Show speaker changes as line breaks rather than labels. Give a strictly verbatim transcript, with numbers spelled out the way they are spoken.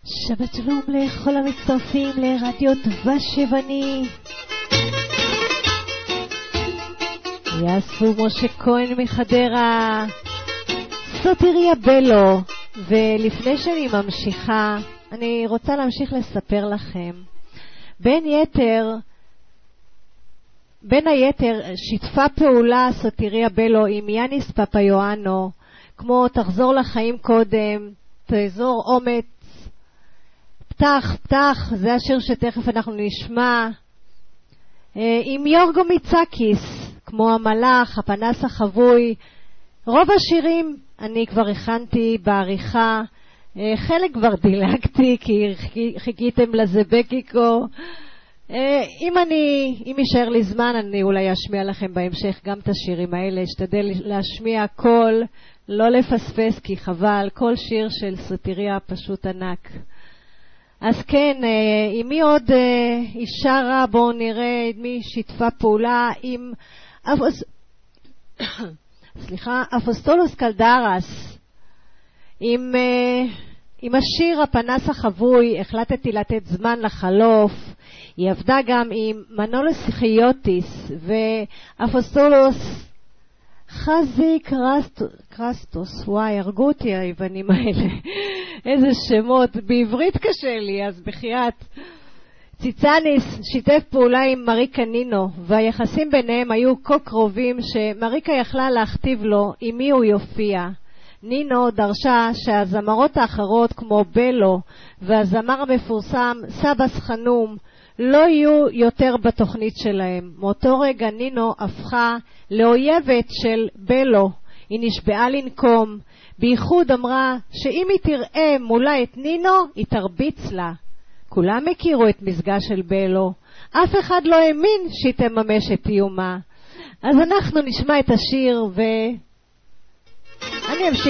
שבת שלום לכל המצטרפים לרדיו דבש-יווני. יאספו משה כהן מחדרה, סוטיריה בלו. ולפני שאני ממשיכה, אני רוצה להמשיך לספר לכם. בין יתר, בין היתר שיתפה פעולה סוטיריה בלו עם יאניס פפיואנו, כמו תחזור לחיים קודם, תאזור אומץ, פתח, פתח, זה השיר שתכף אנחנו נשמע, עם יורגו מיצקיס, כמו המלאך, הפנס החבוי. רוב השירים אני כבר הכנתי בעריכה, חלק כבר דילגתי כי חיכיתם לזה בקיקו. אם אני, אם יישאר לי זמן, אני אולי אשמיע לכם בהמשך גם את השירים האלה. אשתדל להשמיע הכל, לא לפספס כי חבל, כל שיר של סוטיריה פשוט ענק. אז כן, עם מי עוד היא שרה? בואו נראה מי שיתפה פעולה עם אפוס... סליחה, אפוסטולוס קלדרס, עם, עם השיר הפנס החבוי, החלטתי לתת זמן לחלוף. היא עבדה גם עם מנולוס חיוטיס ואפוסטולוס חזי קרסט, קרסטוס. וואי, הרגו אותי היוונים האלה. איזה שמות, בעברית קשה לי, אז בחייאת. ציצניס שיתף פעולה עם מריקה נינו, והיחסים ביניהם היו כה קרובים שמריקה יכלה להכתיב לו עם מי הוא יופיע. נינו דרשה שהזמרות האחרות כמו בלו והזמר המפורסם סבס חנום לא יהיו יותר בתוכנית שלהם. מאותו רגע נינו הפכה לאויבת של בלו. היא נשבעה לנקום. בייחוד אמרה שאם היא תראה מולה את נינו, היא תרביץ לה. כולם הכירו את מזגה של בלו. אף אחד לא האמין שהיא תממש את איומה. אז אנחנו נשמע את השיר ו... אני אמשיך.